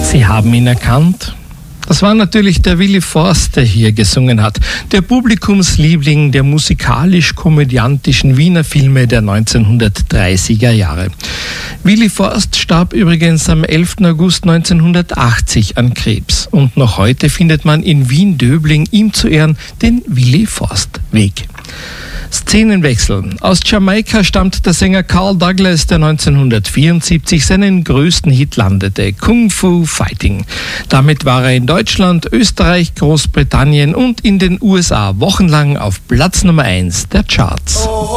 Sie haben ihn erkannt. Das war natürlich der Willi Forst, der hier gesungen hat. Der Publikumsliebling der musikalisch-komödiantischen Wiener Filme der 1930er Jahre. Willi Forst starb übrigens am 11. August 1980 an Krebs. Und noch heute findet man in Wien-Döbling ihm zu Ehren den Willi Forst Weg. Szenenwechsel. Aus Jamaika stammt der Sänger Carl Douglas, der 1974 seinen größten Hit landete, Kung Fu Fighting. Damit war er in Deutschland, Österreich, Großbritannien und in den USA wochenlang auf Platz Nummer 1 der Charts.